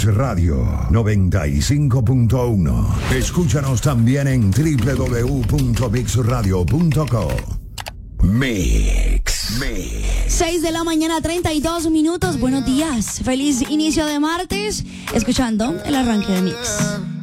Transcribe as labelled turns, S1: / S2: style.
S1: Radio 95.1. Escúchanos también en www.mixradio.co. Mix.
S2: 6 de la mañana, 32 minutos. Buenos días. Feliz inicio de martes. Escuchando el arranque de Mix.